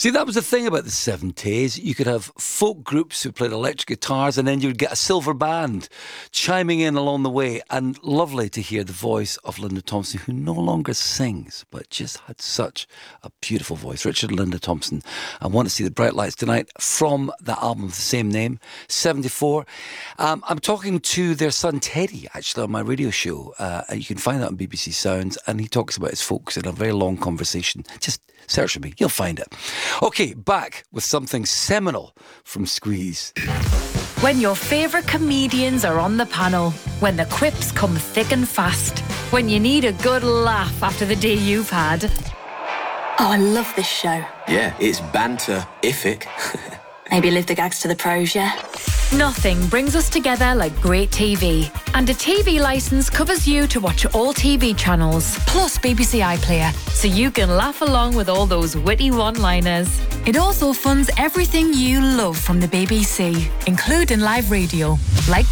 See, that was the thing about the 70s. You could have folk groups who played electric guitars, and then you would get a silver band chiming in along the way. And lovely to hear the voice of Linda Thompson, who no longer sings, but just had such a beautiful voice. Richard and Linda Thompson. I want to see the Bright Lights Tonight from the album of the same name, 74. I'm talking to their son Teddy, actually, on my radio show. You can find that on BBC Sounds, and he talks about his folks in a very long conversation. Just search for me, you'll find it. Okay, back with something seminal from Squeeze. When your favourite comedians are on the panel, when the quips come thick and fast, when you need a good laugh after the day you've had. Oh, I love this show. Yeah, it's banter-ific. Maybe leave the gags to the pros, yeah? Nothing brings us together like great TV. And a TV licence covers you to watch all TV channels, plus BBC iPlayer, so you can laugh along with all those witty one-liners. It also funds everything you love from the BBC, including live radio, like